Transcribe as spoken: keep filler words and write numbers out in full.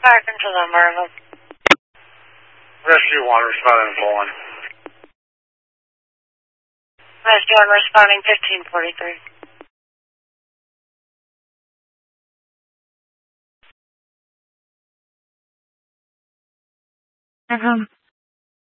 Fire control on Marvel. Rescue one responding to Poland. Rescue one responding fifteen forty-three. Um.